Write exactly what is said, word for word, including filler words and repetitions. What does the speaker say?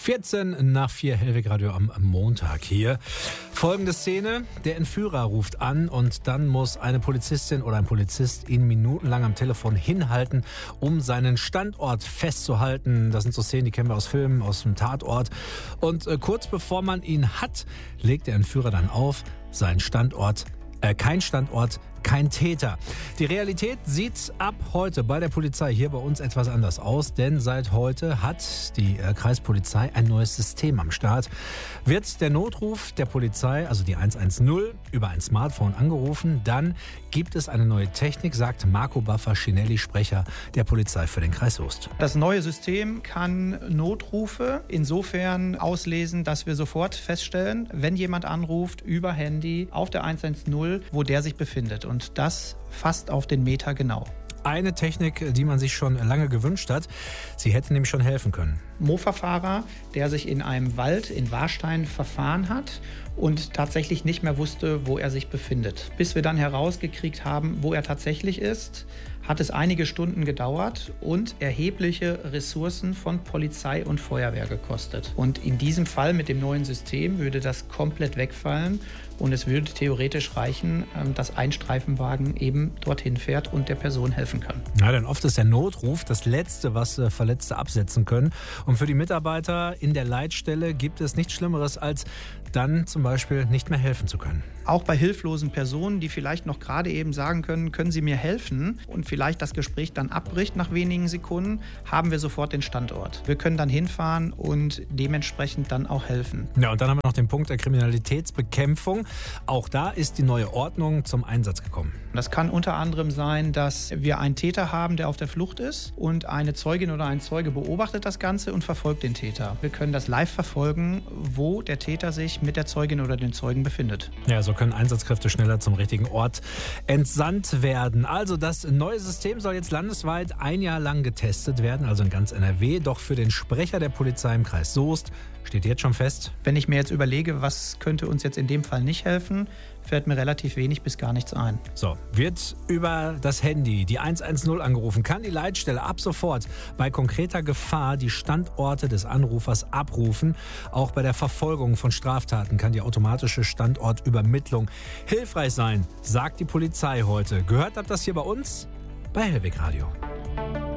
vierzehn nach vier, Hellweg Radio am Montag hier. Folgende Szene: Der Entführer ruft an und dann muss eine Polizistin oder ein Polizist ihn minutenlang am Telefon hinhalten, um seinen Standort festzuhalten. Das sind so Szenen, die kennen wir aus Filmen, aus dem Tatort. Und äh, kurz bevor man ihn hat, legt der Entführer dann auf, sein Standort, äh, kein Standort, kein Täter. Die Realität sieht ab heute bei der Polizei hier bei uns etwas anders aus, denn seit heute hat die äh, Kreispolizei ein neues System am Start. Wird der Notruf der Polizei, also die eins eins null, über ein Smartphone angerufen, dann gibt es eine neue Technik, sagt Marco Baffa-Schinelli, Sprecher der Polizei für den Kreis Soest. Das neue System kann Notrufe insofern auslesen, dass wir sofort feststellen, wenn jemand anruft über Handy auf der eins eins null, wo der sich befindet. Und das fast auf den Meter genau. Eine Technik, die man sich schon lange gewünscht hat. Sie hätte nämlich schon helfen können. Mofa-Fahrer, der sich in einem Wald in Warstein verfahren hat und tatsächlich nicht mehr wusste, wo er sich befindet. Bis wir dann herausgekriegt haben, wo er tatsächlich ist, hat es einige Stunden gedauert und erhebliche Ressourcen von Polizei und Feuerwehr gekostet. Und in diesem Fall mit dem neuen System würde das komplett wegfallen und es würde theoretisch reichen, dass ein Streifenwagen eben dorthin fährt und der Person helfen kann. Ja, denn oft ist der Notruf das Letzte, was Verletzte absetzen können. Und für die Mitarbeiter in der Leitstelle gibt es nichts Schlimmeres, als dann zum Beispiel nicht mehr helfen zu können. Auch bei hilflosen Personen, die vielleicht noch gerade eben sagen können, können Sie mir helfen, und vielleicht das Gespräch dann abbricht nach wenigen Sekunden, haben wir sofort den Standort. Wir können dann hinfahren und dementsprechend dann auch helfen. Ja, und dann haben wir noch den Punkt der Kriminalitätsbekämpfung. Auch da ist die neue Ordnung zum Einsatz gekommen. Das kann unter anderem sein, dass wir einen Täter haben, der auf der Flucht ist, und eine Zeugin oder ein Zeuge beobachtet das Ganze und verfolgt den Täter. Wir können das live verfolgen, wo der Täter sich mit der Zeugin oder den Zeugen befindet. Ja, so können Einsatzkräfte schneller zum richtigen Ort entsandt werden. Also das neue System soll jetzt landesweit ein Jahr lang getestet werden, also in ganz N R W. Doch für den Sprecher der Polizei im Kreis Soest steht jetzt schon fest: Wenn ich mir jetzt überlege, was könnte uns jetzt in dem Fall nicht helfen, fällt mir relativ wenig bis gar nichts ein. So, wird über das Handy die eins eins null angerufen, kann die Leitstelle ab sofort bei konkreter Gefahr die Standorte des Anrufers abrufen. Auch bei der Verfolgung von Straftaten kann die automatische Standortübermittlung hilfreich sein, sagt die Polizei heute. Gehört habt das hier bei uns bei Hellweg Radio.